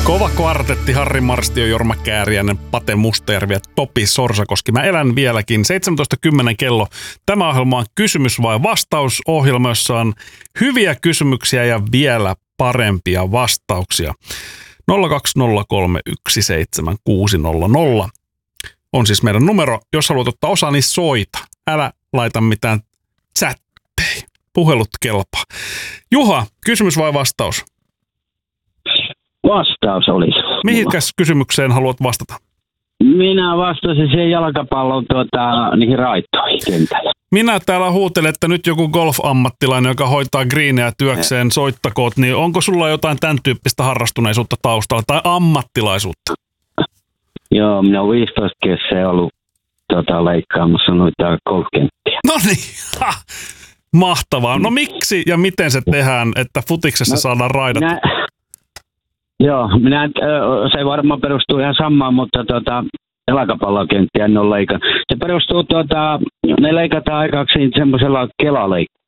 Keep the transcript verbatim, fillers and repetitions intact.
Kova kvartetti, Harri Marstio, Jorma Kääriäinen, Pate Mustajärvi ja Topi Sorsakoski. Mä elän vieläkin. seitsemäntoista kymmenen kello. Tämä ohjelma on kysymys vai vastaus ohjelma, jossa on hyviä kysymyksiä ja vielä parempia vastauksia. nolla kaksi nolla kolme yksi seitsemän kuusi nolla nolla on siis meidän numero. Jos haluat ottaa osaa, niin soita. Älä laita mitään chatteja. Puhelut kelpaa. Juha, kysymys vai vastaus? Vastaus olisi. Mihinkäs kysymykseen haluat vastata? Minä vastasin siihen jalkapallon tuota, niihin raittoihin kentällä. Minä täällä huutelen, että nyt joku golf-ammattilainen, joka hoitaa greenejä työkseen, soittakoot, niin onko sulla jotain tämän tyyppistä harrastuneisuutta taustalla tai ammattilaisuutta? Joo, minä olen viisitoista kesää ollut tota, leikkaamassa noita golfkenttiä. No niin, mahtavaa. No miksi ja miten se tehdään, että futiksessa no, saadaan raidat? Minä, joo, minä, se varmaan perustuu ihan samaan, mutta tota, jalkapallokenttiä en ole leikannut. Se perustuu, tuota, ne leikataan aikaksi semmoisella kelaleikkuulla.